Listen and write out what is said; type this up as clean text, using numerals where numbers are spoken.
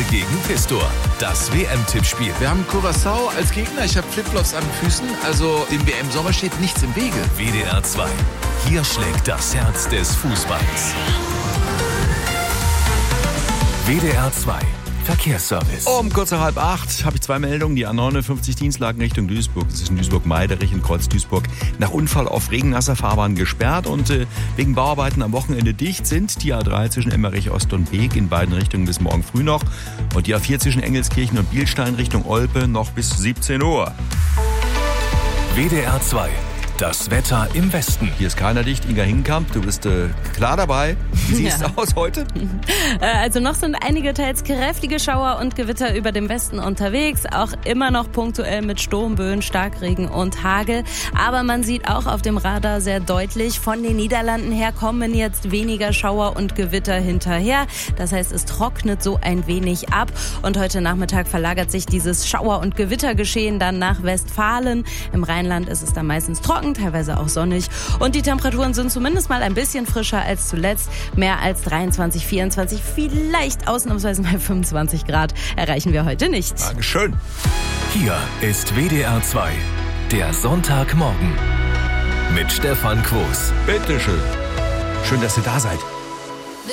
gegen Pistor. Das WM-Tippspiel. Wir haben Curaçao als Gegner. Ich habe Flipflops an den Füßen. Also dem WM-Sommer steht nichts im Wege. WDR 2. Hier schlägt das Herz des Fußballs. WDR 2. Verkehrsservice. Um kurz nach 7:30 habe ich 2 Meldungen. Die A59 Dienstlagen Richtung Duisburg. Das ist in Duisburg-Meiderich in Kreuz Duisburg. Nach Unfall auf regennasser Fahrbahn gesperrt und wegen Bauarbeiten am Wochenende dicht sind die A3 zwischen Emmerich Ost und Beek in beiden Richtungen bis morgen früh noch und die A4 zwischen Engelskirchen und Bielstein Richtung Olpe noch bis 17 Uhr. WDR 2. Das Wetter im Westen. Hier ist keiner dicht. Inga Hinkamp, du bist klar dabei. Wie sieht es aus heute? Also noch sind einige teils kräftige Schauer und Gewitter über dem Westen unterwegs. Auch immer noch punktuell mit Sturmböen, Starkregen und Hagel. Aber man sieht auch auf dem Radar sehr deutlich, von den Niederlanden her kommen jetzt weniger Schauer und Gewitter hinterher. Das heißt, es trocknet so ein wenig ab. Und heute Nachmittag verlagert sich dieses Schauer- und Gewittergeschehen dann nach Westfalen. Im Rheinland ist es dann meistens trocken, teilweise auch sonnig. Und die Temperaturen sind zumindest mal ein bisschen frischer als zuletzt. Mehr als 23, 24, vielleicht ausnahmsweise mal 25 Grad erreichen wir heute nicht. Dankeschön. Hier ist WDR 2. Der Sonntagmorgen. Mit Stefan Quos. Bitteschön. Schön, dass ihr da seid.